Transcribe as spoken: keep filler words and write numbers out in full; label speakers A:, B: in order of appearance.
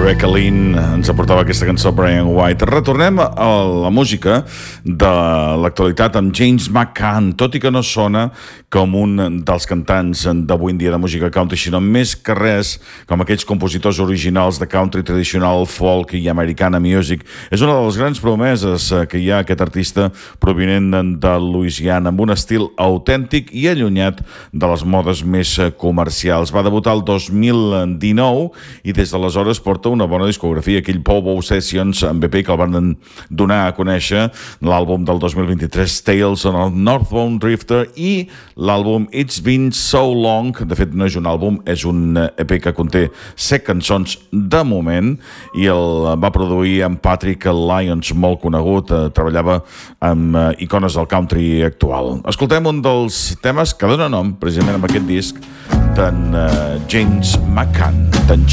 A: Rebecca Lynn ens aportava aquesta cançó Brian White. Retornem a la música de l'actualitat amb James McCann, tot i que no sona com un dels cantants d'avui en dia de música country, sinó més que res com aquells compositors originals de country tradicional, folk i americana music. És una de les grans promeses que hi ha aquest artista provinent de Louisiana, amb un estil autèntic i allunyat de les modes més comercials. Va debutar el dos mil dinou i des d'aleshores porta una bona discografia, aquell Pow-Wow Sessions amb E P que el van donar a conèixer, l'àlbum del dos mil vint-i-tres Tales on el Northbound Drifter i l'àlbum It's Been So Long. De fet no és un àlbum, és un E P que conté set cançons de moment i el va produir amb Patrick Lyons, molt conegut, treballava amb icones del country actual. Escoltem un dels temes que dona nom precisament amb aquest disc d'en James McCann.